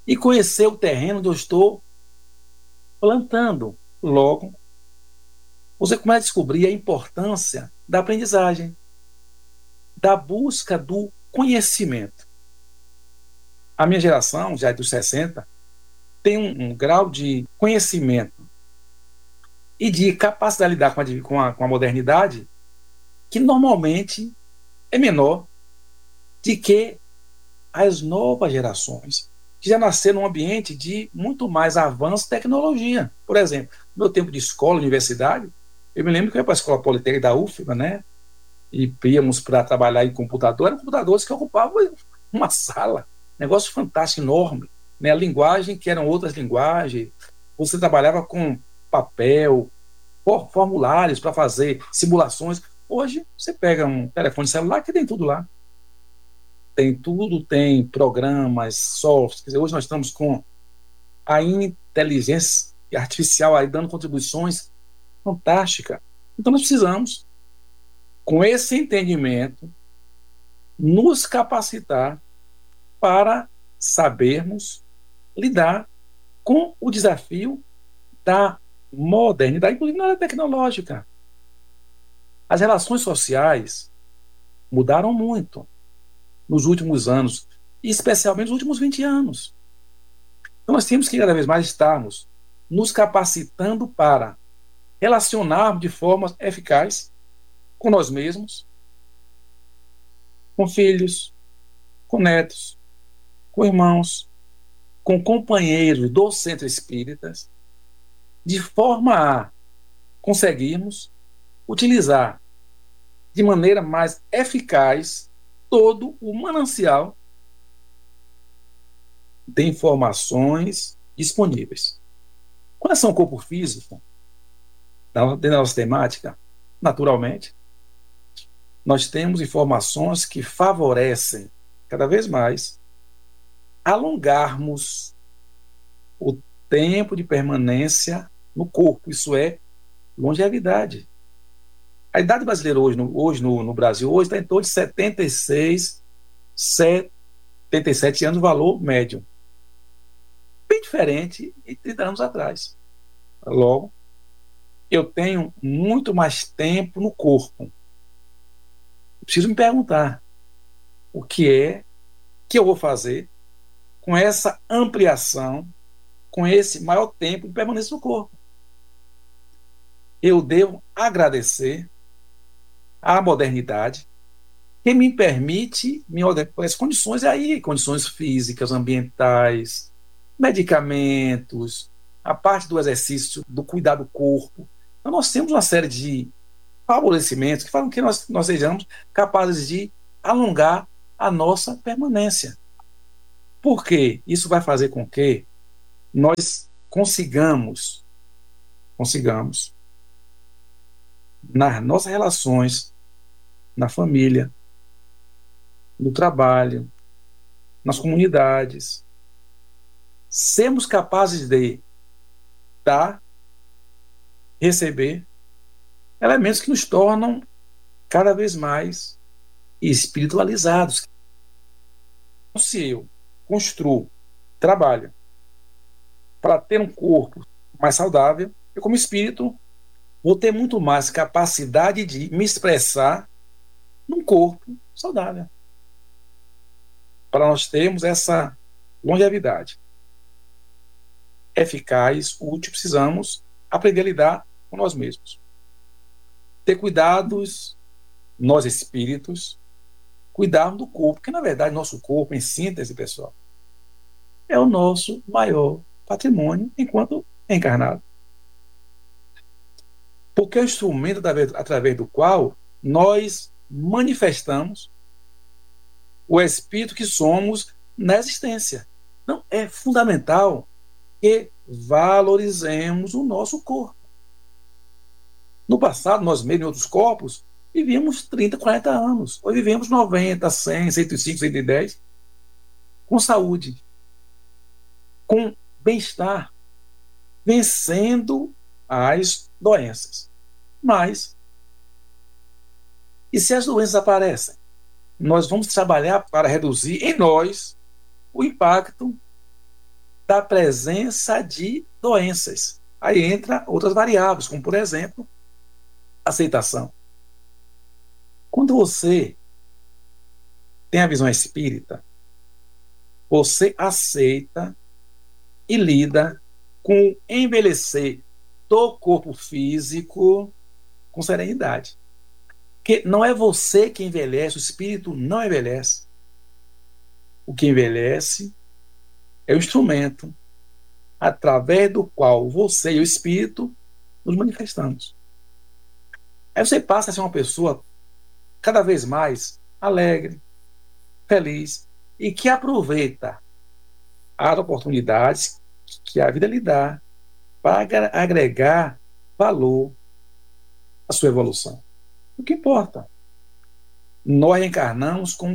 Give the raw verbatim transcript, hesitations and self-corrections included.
e conhecer o terreno onde eu estou plantando. Logo, você começa a descobrir a importância da aprendizagem, da busca do conhecimento. A minha geração, já é dos sessenta, tem um, um grau de conhecimento e de capacidade de lidar com a, com a, com a modernidade que normalmente é menor de que as novas gerações, que já nasceram num ambiente de muito mais avanço e tecnologia. Por exemplo, no meu tempo de escola, universidade, eu me lembro que eu ia para a Escola Politécnica da U F B A, né? E íamos para trabalhar em computador, eram computadores que ocupavam uma sala, negócio fantástico, enorme, né? A linguagem que eram outras linguagens, você trabalhava com papel, formulários para fazer simulações. Hoje, você pega um telefone celular que tem tudo lá. Tem tudo, tem programas, softwares. Quer dizer, hoje nós estamos com a inteligência artificial aí dando contribuições fantásticas. Então nós precisamos, com esse entendimento, nos capacitar para sabermos lidar com o desafio da modernidade, inclusive na área tecnológica. As relações sociais mudaram muito nos últimos anos, e especialmente nos últimos vinte anos. Então nós temos que cada vez mais estarmos nos capacitando para relacionarmos de forma eficaz com nós mesmos, com filhos, com netos, com irmãos, com companheiros do centro espíritas, de forma a conseguirmos utilizar de maneira mais eficaz todo o manancial de informações disponíveis. Com relação ao corpo físico, dentro da nossa temática, naturalmente, nós temos informações que favorecem cada vez mais alongarmos o tempo de permanência no corpo, isso é, longevidade. A idade brasileira hoje, no, hoje no, no Brasil hoje está em torno de setenta e seis, setenta e sete anos, valor médio. Bem diferente de trinta anos atrás. Logo, eu tenho muito mais tempo no corpo. Preciso me perguntar o que é que eu vou fazer com essa ampliação, com esse maior tempo de permanência no corpo. Eu devo agradecer à modernidade que me permite me as condições aí, condições físicas, ambientais, medicamentos, a parte do exercício, do cuidar do corpo. Então nós temos uma série de favorecimentos que fazem que nós, nós sejamos capazes de alongar a nossa permanência. Por quê? Isso vai fazer com que nós consigamos, consigamos, nas nossas relações, na família, no trabalho, nas comunidades, sermos capazes de dar, receber elementos que nos tornam cada vez mais espiritualizados. Se eu construo, trabalho para ter um corpo mais saudável, eu como espírito vou ter muito mais capacidade de me expressar num corpo saudável. Para nós termos essa longevidade eficaz, útil, precisamos aprender a lidar com nós mesmos. Ter cuidados, nós espíritos, cuidarmos do corpo, porque na verdade nosso corpo, em síntese, pessoal, é o nosso maior patrimônio enquanto encarnado. Porque é o instrumento através do qual nós manifestamos o espírito que somos na existência. Então, é fundamental que valorizemos o nosso corpo. No passado, nós mesmos em outros corpos vivíamos trinta, quarenta anos. Hoje vivemos noventa, cem, cento e cinco, cento e dez, com saúde, com bem-estar, vencendo as doenças. Mas, e se as doenças aparecem? Nós vamos trabalhar para reduzir em nós o impacto da presença de doenças. Aí entra outras variáveis, como por exemplo, aceitação. Quando você tem a visão espírita, você aceita e lida com o envelhecer do corpo físico com serenidade. Porque não é você que envelhece, o espírito não envelhece. O que envelhece é o instrumento através do qual você e o espírito nos manifestamos. Aí você passa a ser uma pessoa cada vez mais alegre, feliz e que aproveita as oportunidades que a vida lhe dá para agregar valor à sua evolução. O que importa? Nós reencarnamos com